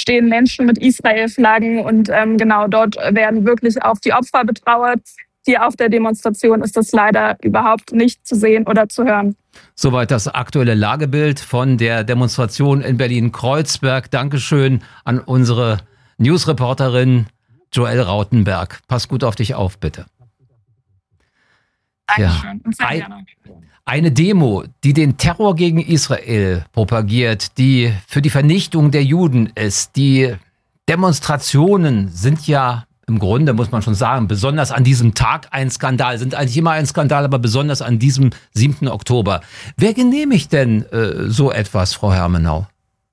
stehen Menschen mit Israel-Flaggen und genau dort werden wirklich auch die Opfer betrauert. Hier auf der Demonstration ist das leider überhaupt nicht zu sehen oder zu hören. Soweit das aktuelle Lagebild von der Demonstration in Berlin-Kreuzberg. Dankeschön an unsere Newsreporterin Joelle Rautenberg. Pass gut auf dich auf, bitte. Dankeschön. Ja. Eine Demo, die den Terror gegen Israel propagiert, die für die Vernichtung der Juden ist. Die Demonstrationen sind ja im Grunde, muss man schon sagen, besonders an diesem Tag ein Skandal. Sind eigentlich immer ein Skandal, aber besonders an diesem 7. Oktober. Wer genehmigt denn so etwas, Frau Hermenau?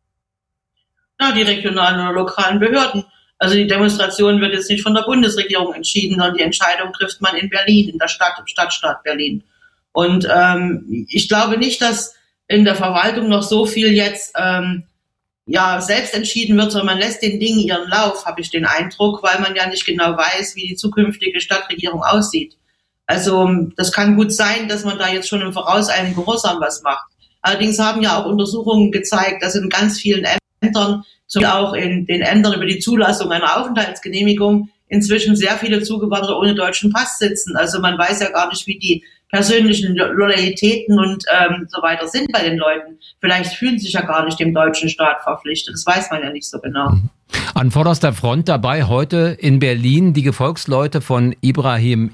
Ja, die regionalen oder lokalen Behörden. Also die Demonstration wird jetzt nicht von der Bundesregierung entschieden, sondern die Entscheidung trifft man in Berlin, in der Stadt, im Stadtstaat Berlin. Und ich glaube nicht, dass in der Verwaltung noch so viel jetzt selbst entschieden wird, sondern man lässt den Dingen ihren Lauf, habe ich den Eindruck, weil man ja nicht genau weiß, wie die zukünftige Stadtregierung aussieht. Also das kann gut sein, dass man da jetzt schon im vorauseilenden Gehorsam was macht. Allerdings haben ja auch Untersuchungen gezeigt, dass in ganz vielen Ämtern, auch in den Ämtern über die Zulassung einer Aufenthaltsgenehmigung, inzwischen sehr viele Zugewanderte ohne deutschen Pass sitzen. Also man weiß ja gar nicht, wie die persönlichen Loyalitäten und so weiter sind bei den Leuten. Vielleicht fühlen sie sich ja gar nicht dem deutschen Staat verpflichtet. Das weiß man ja nicht so genau. An vorderster Front dabei heute in Berlin die Gefolgsleute von Ibrahim.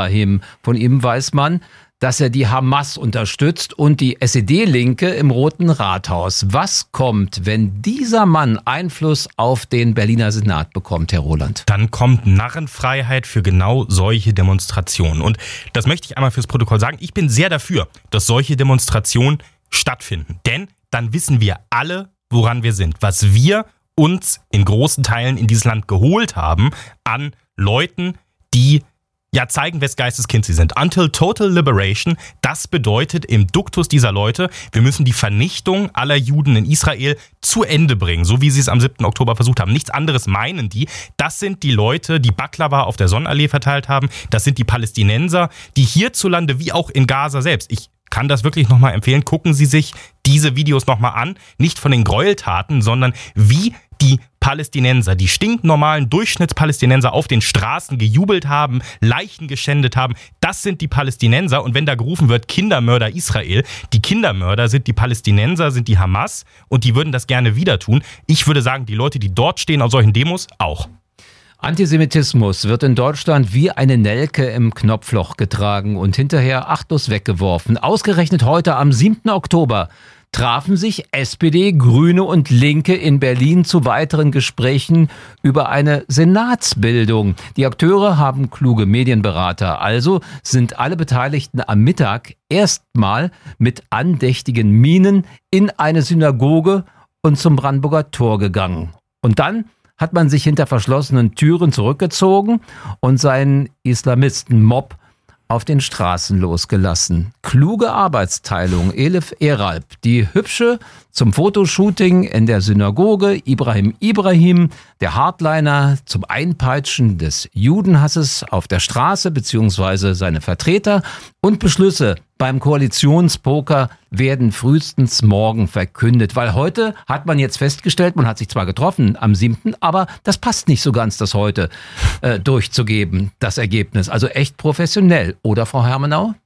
Von ihm weiß man, dass er die Hamas unterstützt und die SED-Linke im Roten Rathaus. Was kommt, wenn dieser Mann Einfluss auf den Berliner Senat bekommt, Herr Roland? Dann kommt Narrenfreiheit für genau solche Demonstrationen. Und das möchte ich einmal fürs Protokoll sagen. Ich bin sehr dafür, dass solche Demonstrationen stattfinden. Denn dann wissen wir alle, woran wir sind. Was wir uns in großen Teilen in dieses Land geholt haben an Leuten, die zeigen, wes Geistes Kind sie sind. Until Total Liberation, das bedeutet im Duktus dieser Leute, wir müssen die Vernichtung aller Juden in Israel zu Ende bringen, so wie sie es am 7. Oktober versucht haben. Nichts anderes meinen die. Das sind die Leute, die Baklava auf der Sonnenallee verteilt haben. Das sind die Palästinenser, die hierzulande wie auch in Gaza selbst, ich kann das wirklich nochmal empfehlen, gucken Sie sich diese Videos nochmal an, nicht von den Gräueltaten, sondern wie die Palästinenser, die stinknormalen Durchschnittspalästinenser auf den Straßen gejubelt haben, Leichen geschändet haben. Das sind die Palästinenser. Und wenn da gerufen wird, Kindermörder Israel, die Kindermörder sind die Palästinenser, sind die Hamas und die würden das gerne wieder tun. Ich würde sagen, die Leute, die dort stehen auf solchen Demos, auch. Antisemitismus wird in Deutschland wie eine Nelke im Knopfloch getragen und hinterher achtlos weggeworfen. Ausgerechnet heute am 7. Oktober trafen sich SPD, Grüne und Linke in Berlin zu weiteren Gesprächen über eine Senatsbildung. Die Akteure haben kluge Medienberater, also sind alle Beteiligten am Mittag erstmal mit andächtigen Mienen in eine Synagoge und zum Brandenburger Tor gegangen. Und dann hat man sich hinter verschlossenen Türen zurückgezogen und seinen Islamisten-Mob auf den Straßen losgelassen. Kluge Arbeitsteilung. Elif Eralp, die Hübsche zum Fotoshooting in der Synagoge, Ibrahim, der Hardliner zum Einpeitschen des Judenhasses auf der Straße bzw. seine Vertreter und Beschlüsse beim Koalitionspoker werden frühestens morgen verkündet, weil heute hat man jetzt festgestellt, man hat sich zwar getroffen am 7., aber das passt nicht so ganz, das heute durchzugeben, das Ergebnis. Also echt professionell, oder Frau Hermenau?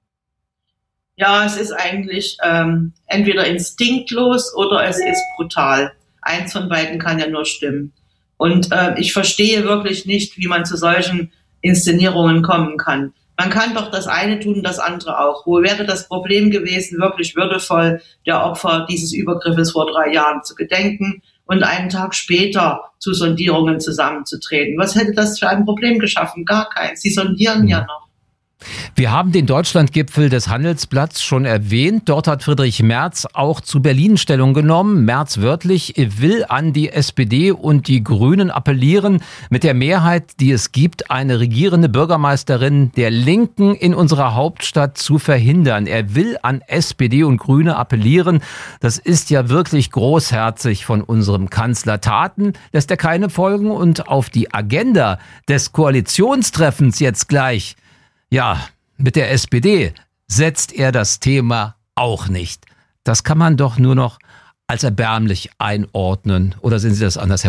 Ja, es ist eigentlich entweder instinktlos oder es ist brutal. Eins von beiden kann ja nur stimmen. Und ich verstehe wirklich nicht, wie man zu solchen Inszenierungen kommen kann. Man kann doch das eine tun, das andere auch. Wo wäre das Problem gewesen, wirklich würdevoll der Opfer dieses Übergriffes vor 3 Jahren zu gedenken und einen Tag später zu Sondierungen zusammenzutreten? Was hätte das für ein Problem geschaffen? Gar keins. Sie sondieren ja noch. Wir haben den Deutschlandgipfel des Handelsblatts schon erwähnt. Dort hat Friedrich Merz auch zu Berlin Stellung genommen. Merz wörtlich will an die SPD und die Grünen appellieren, mit der Mehrheit, die es gibt, eine regierende Bürgermeisterin der Linken in unserer Hauptstadt zu verhindern. Er will an SPD und Grüne appellieren. Das ist ja wirklich großherzig von unserem Kanzler. Taten lässt er keine folgen und auf die Agenda des Koalitionstreffens jetzt gleich mit der SPD setzt er das Thema auch nicht. Das kann man doch nur noch als erbärmlich einordnen. Oder sehen Sie das anders, Herr